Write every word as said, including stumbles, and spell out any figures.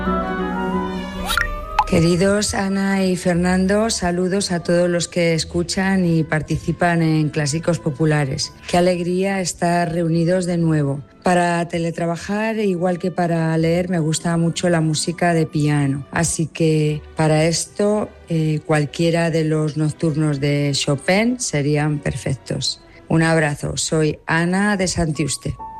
Queridos Ana y Fernando, saludos a todos los que escuchan y participan en Clásicos Populares. Qué alegría estar reunidos de nuevo. Para teletrabajar, igual que para leer, me gusta mucho la música de piano. Así que para esto, eh, cualquiera de los nocturnos de Chopin serían perfectos. Un abrazo, soy Ana de Santiuste.